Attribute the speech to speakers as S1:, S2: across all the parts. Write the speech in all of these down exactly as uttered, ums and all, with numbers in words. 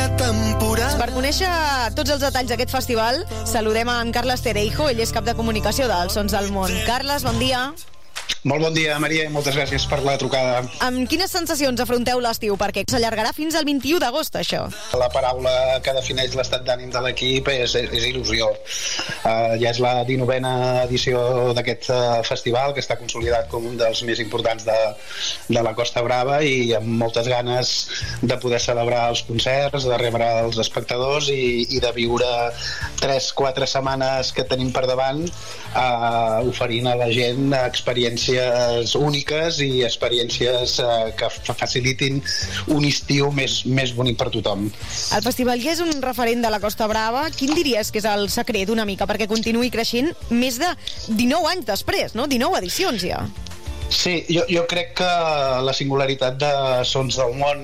S1: temporada.
S2: Per conèixer tots els detalls d'aquest festival, saludem a en Carles Cereijo, ell és cap de comunicació dels Sons del Món. Carles, bon dia.
S3: Molt bon dia, Maria, i moltes gràcies per la trucada.
S2: Amb quines sensacions afronteu l'estiu? Perquè s'allargarà fins al vint-i-u d'agost, això.
S3: La paraula que defineix l'estat d'ànim de l'equip és, és il·lusió. Uh, ja és la dinovena edició d'aquest uh, festival, que està consolidat com un dels més importants de, de la Costa Brava, i amb moltes ganes de poder celebrar els concerts, de rebre els espectadors i, i de viure tres quatre setmanes que tenim per davant, uh, oferint a la gent experiències úniques i experiències eh, que facilitin un estiu més, més bonic per tothom.
S2: El festival ja és un referent de la Costa Brava. Quin diries que és el secret, una mica, perquè continuï creixent més de dinou anys després, no? dinou edicions ja.
S3: Sí, jo, jo crec que la singularitat de Sons del Món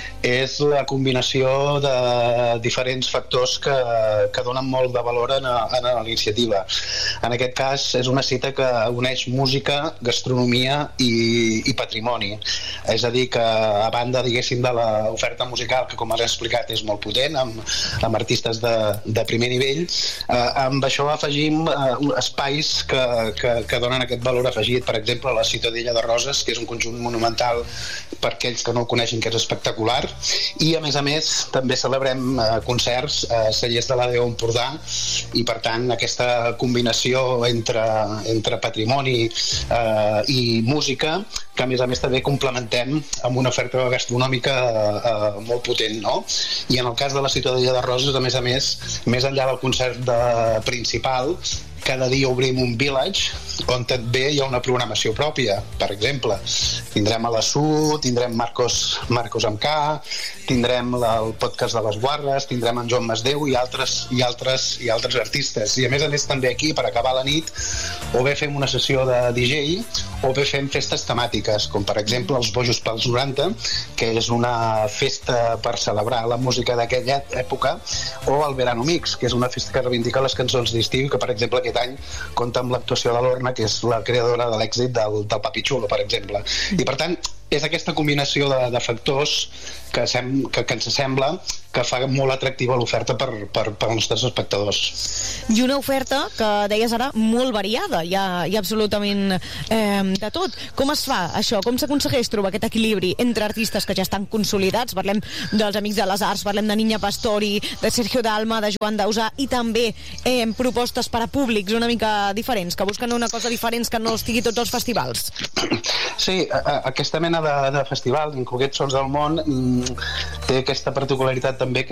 S3: és la combinació de diferents factors que, que donen molt de valor en, en l'iniciativa. En aquest cas és una cita que uneix música, gastronomia i, i patrimoni. És a dir, que a banda, diguéssim, de l'oferta musical, que com has explicat és molt potent, amb, amb artistes de, de primer nivell, eh, amb això afegim eh, espais que, que, que donen aquest valor afegit. Per exemple, la Ciutadella de Roses, que és un conjunt monumental per aquells que no ho coneixen, que és espectacular, i a més a més també celebrem eh, concerts a cellers de l'A D O Empordà, i per tant aquesta combinació entre, entre patrimoni eh, i música, que a més a més també complementem amb una oferta gastronòmica eh, molt potent, no? I en el cas de la Ciutadella de Roses, a més a més, més enllà del concert de, principal, cada dia obrim un village on també hi ha una programació pròpia. Per exemple, tindrem a la S U, tindrem Marcos, Marcos amb K, tindrem la, el podcast de les Guarres, tindrem en Joan Masdeu i altres, i, altres, i altres artistes. I a més a més també aquí, per acabar la nit, o bé fem una sessió de D J o bé fem festes temàtiques, com per exemple els Bojos pels noranta, que és una festa per celebrar la música d'aquella època, o el Verano Mix, que és una festa que reivindica les cançons d'estiu, que per exemple aquest any compta amb l'actuació de l'Orna, que és la creadora de l'èxit del, del Papi Chulo, per exemple. I per tant, és aquesta combinació de, de factors que, sem, que, que ens sembla que fa molt atractiva l'oferta per, per, per als nostres espectadors.
S2: I una oferta que deies ara molt variada, hi ha, hi ha absolutament eh, de tot. Com es fa això? Com s'aconsegueix trobar aquest equilibri entre artistes que ja estan consolidats? Parlem dels Amics de les Arts, parlem de Niña Pastori, de Sergio Dalma, de Joan Dausà, i també eh, propostes per a públics una mica diferents, que busquen una cosa diferent que no estigui tots els festivals.
S3: Sí, a, a, aquesta mena de, de festival, en concret Sons del Món, té aquesta particularitat també que